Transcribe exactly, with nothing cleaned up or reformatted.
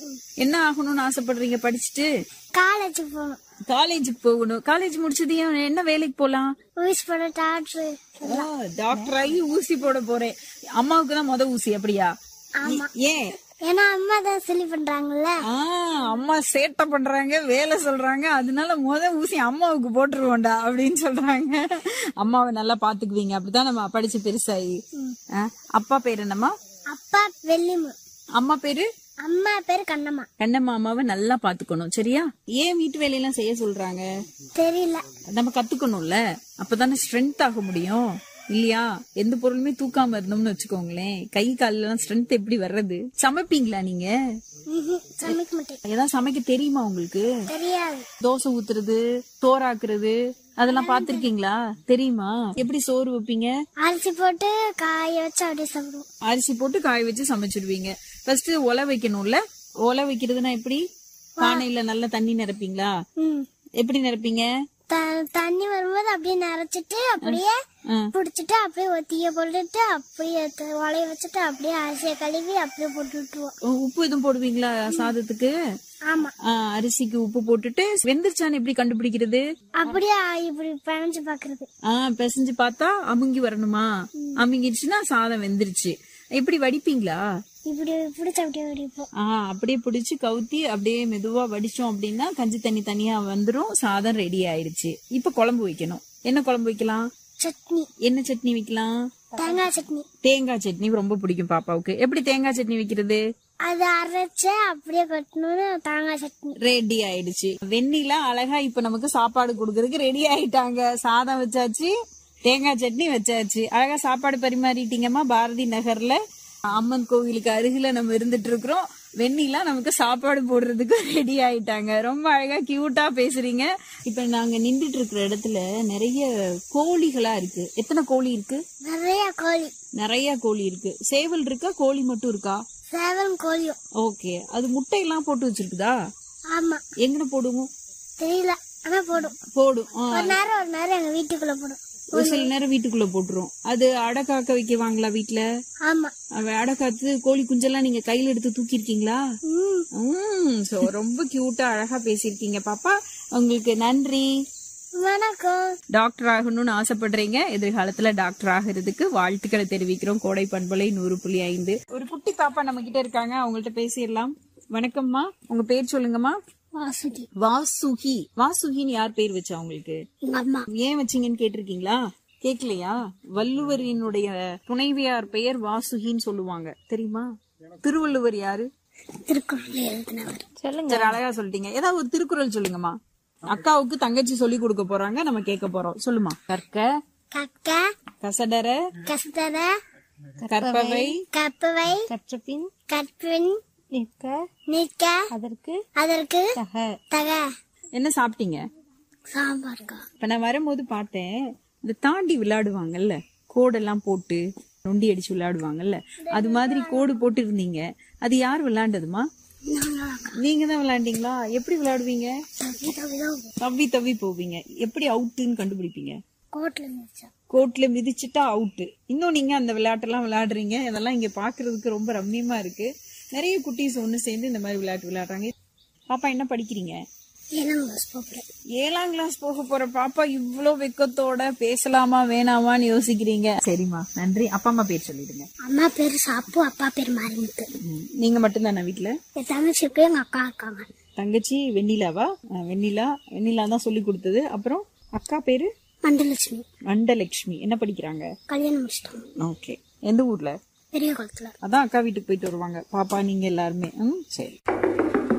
என்ன ஆகணும்னு ஆசைப்படுறீங்க படிச்சுட்டு? காலேஜ் போகணும். காலேஜுக்கு போகணும். காலேஜ் முடிச்சது என்ன வேலைக்கு போலாம்? ஊசி போட டாக்டர். டாக்டர் ஆகி ஊசி போட போறேன். அம்மாவுக்கு தான் முத ஊசி அப்படியா? ஏன்? ஏன்னா அம்மா தான் சொல்லி பண்றாங்கல்ல. அம்மா சேட்டை பண்றாங்க, வேலை சொல்றாங்க, அதனால முத ஊசி அம்மாவுக்கு போட்டுருவோண்டா அப்படின்னு சொல்றாங்க. அம்மாவை நல்லா பாத்துக்குவீங்க, அப்படிதான் நம்ம படிச்சு பெருசாயி. அப்பா பேரு என்னம்மா? அப்பா வெள்ளிமு. அம்மா பேரு? அம்மா பேரு கண்ணம்மா. கண்ணம்மா அம்மாவை நல்லா பாத்துக்கணும், சரியா? ஏன் வீட்டு வேலையெல்லாம் செய்ய சொல்றாங்க தெரியல. நம்ம கத்துக்கணும்ல, அப்பதானே ஸ்ட்ரென்த் ஆக முடியும் இல்லையா? எந்த பொருளுமே தூக்காம இருந்தோம்னு வச்சுக்கோங்களேன், கை கால எல்லாம் ஸ்ட்ரென்த் எப்படி வர்றது? சமைப்பீங்களா நீங்க? சமைக்க மாட்டேன். ஏதாவது சமைக்க தெரியுமா உங்களுக்கு? தெரியாது. தோசை ஊத்துறது, சோறாக்குறது அதெல்லாம் பாத்திருக்கீங்களா? தெரியுமா? எப்படி சோறு வைப்பீங்க? அரிசி போட்டு காய வச்சு அப்படியே சாப்பிடுவோம். அரிசி போட்டு காய வச்சு சமைச்சிடுவீங்க. ஃபர்ஸ்ட் ஒலை வைக்கணும்ல. ஒலை வைக்கிறதுனா எப்படி? பானையில நல்லா தண்ணி நிரப்பீங்களா? எப்படி நிரப்பீங்க? தண்ணி வரும்போது அப்படியே நிரைச்சிட்டு அப்படியே புடிச்சிட்டு அப்படியே ஒத்திய போட்டுட்டு அப்படியே ஒலைய வச்சுட்டு அப்படியே அரிசியை கழுவி அப்படியே போட்டு விட்டுருவோம். உப்பு எதுவும் போடுவீங்களா சாதத்துக்கு? ஆமா. அரிசிக்கு உப்பு போட்டுட்டு வெந்திருச்சான்னு எப்படி கண்டுபிடிக்கிறது? அப்படியே இப்படி பிணைஞ்சு பாக்குறது. ஆஹ் பிசைஞ்சு பார்த்தா அமுங்கி வரணுமா? அமுங்கிடுச்சுன்னா சாதம் வெந்துருச்சு. எப்படி வடிப்பீங்களா? இப்படி பிடிச்சு அப்படியே வடிப்போம். ஆஹ் அப்படியே பிடிச்சு கவுத்தி அப்படியே மெதுவா வடிச்சோம் அப்படின்னா கஞ்சி தண்ணி தனியா வந்துரும், சாதம் ரெடி ஆயிடுச்சு. இப்ப குழம்பு வைக்கணும். என்ன குழம்பு வைக்கலாம்? சட்னி. என்ன சட்னி வைக்கலாம்? தேங்காய் சட்னி. தேங்காய் சட்னி ரொம்ப பிடிக்கும் பாப்பாவுக்கு. எப்படி தேங்காய் சட்னி வைக்கிறது? அது அரைச்ச அப்படியே கட்டணும்னு தேங்காய் சட்னி ரெடி ஆயிடுச்சு. வெண்ணிலா அழகா இப்ப நமக்கு சாப்பாடு குடுக்கறதுக்கு ரெடி ஆயிட்டாங்க. சாதம் வச்சாச்சு, தேங்காய் சட்னி வச்சாச்சு. அழகா சாப்பாடு பரிமாறிட்டீங்கம்மா. பாரதி நகர்ல அம்மன் கோவிலுக்கு அருகில நம்ம இருந்துட்டு இருக்கிறோம். வெண்ணிலா நமக்கு சாப்பாடு போடுறதுக்கு ரெடி ஆயிட்டாங்க. ரொம்ப அழகா கியூட்டா பேசுறீங்க. இப்ப நாங்க நின்றுட்டு இருக்கிற இடத்துல நிறைய கோழிகளா இருக்கு. எத்தனை கோழி இருக்கு? நிறைய கோழி. நிறைய கோழி இருக்கு. சேவல் இருக்கா, கோழி மட்டும் இருக்கா? சேவல் கோழியும். ஓகே. அது முட்டை எல்லாம் போட்டு வச்சிருக்குதா? ஆமா. எங்க போடுவோம் தெரியல, ஆனா போடும். போடும். ஒரு நேரம் ஒரு நேரம் எங்க வீட்டுக்குள்ள போடும். ஒரு சில நேரம் வீட்டுக்குள்ள போட்டுரும். அது அடை காக்க வைக்கவாங்களா வீட்டுல? ஆமா. அடை காத்து கோழி குஞ்செல்லாம் நீங்க கையில எடுத்து தூக்கி இருக்கீங்களா? ரொம்ப கியூட்டா அழகா பேசிருக்கீங்க பாப்பா. உங்களுக்கு நன்றி. வணக்கம். டாக்டர் ஆகணும்னு ஆசைப்படுறீங்க. எதிர்காலத்துல டாக்டர் ஆகிறதுக்கு வாழ்த்துக்களை தெரிவிக்கிறோம். கோடை பண்பலை நூறு புள்ளி ஐந்து. ஒரு குட்டி பாப்பா நம்ம கிட்ட இருக்காங்க, அவங்கள்ட்ட பேசிடலாம். வணக்கம்மா, உங்க பேர் சொல்லுங்கம்மா. வாசுகி. வாசுகி. வாசுகின்னு யார் பேர் வச்சா உங்களுக்கு? அம்மா. ஏன் வச்சீங்கன்னு கேட்டிருக்கீங்களா? கேக்கலையா? வள்ளுவரினுடைய துணைவியார் பெயர் வாசுகின்னு சொல்லுவாங்க, தெரியுமா? திருவள்ளுவர் யாரு? திருக்குறள் எழுதினவர். சொல்லுங்க. அழகா சொல்லிட்டீங்க. ஏதாவது ஒரு திருக்குறள் சொல்லுங்கம்மா. அக்காவுக்கு தங்கச்சி சொல்லி கொடுக்க போறாங்க, நம்ம கேட்க போறோம். சொல்லுமா. கற்க கற்க கசடர கசடர கற்பவை கற்பவை கற்றபின் கற்பின் நிற்க நிற்க அதற்கு அதற்கு தக தக. என்ன சாப்பிட்டீங்க? சாம்பார். இப்ப நான் வரும்போது பார்த்தேன், இந்த தாண்டி விளையாடுவாங்கல்ல, கோடெல்லாம் போட்டு நொண்டி அடிச்சு விளையாடுவாங்கல்ல, அது மாதிரி கோடு போட்டு இருந்தீங்க. அது யார் விளையாண்டதுமா? நீங்க தான் விளையாண்டீங்களா? எப்படி விளையாடுவீங்க? தவி தவி போவீங்க. எப்படி அவுட்டுன்னு கண்டுபிடிப்பீங்க? கோட்ல மிதிச்சா. கோட்ல மிதிச்சுட்டா அவுட்டு. இன்னும் நீங்க அந்த விளையாட்டெல்லாம் விளையாடுறீங்க. இதெல்லாம் இங்க பாக்குறதுக்கு ரொம்ப ரம்மியமா இருக்கு. நிறைய குட்டீஸ் ஒண்ணு சேர்ந்து இந்த மாதிரி விளையாட்டு விளையாடுறாங்க. பாப்பா என்ன படிக்கிறீங்க? ஏழாம் கிளாஸ் போக போற பாப்பா இவ்வளவு வெக்கத்தோட பேசலாமா வேணாமான்னு யோசிக்கிறீங்க. சரிம்மா, நன்றி. அப்பா அம்மா பேர் சொல்லிடுங்க. அம்மா பேரு சாப்பு, அப்பா பேரு மாரிமுத்து. நீங்க மட்டும் தானே வீட்டுல? தங்கச்சி இருக்கு, எங்க அக்கா இருக்காங்க. தங்கச்சி வெண்ணிலாவா? வெண்ணிலா வெண்ணிலா தான் சொல்லி கொடுத்தது. அப்புறம் அக்கா பேரு மண்டலட்சுமி. மண்டலட்சுமி என்ன படிக்கிறாங்க? கல்யாணம் முடிச்சிட்டாங்க. ஓகே. எந்த ஊர்ல? பெரிய குளத்துல. அதான் அக்கா வீட்டுக்கு போயிட்டு வருவாங்க பாப்பா நீங்க எல்லாருமே. சரி.